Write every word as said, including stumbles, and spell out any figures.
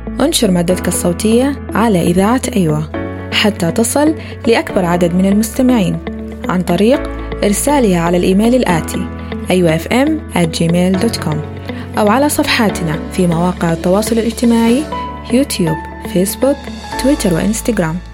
انشر مادتك الصوتية على إذاعة أيوة حتى تصل لأكبر عدد من المستمعين عن طريق إرسالها على الإيميل الآتي أيوة إف إم آت جيميل دوت كوم أو على صفحاتنا في مواقع التواصل الاجتماعي يوتيوب، فيسبوك، تويتر وإنستغرام.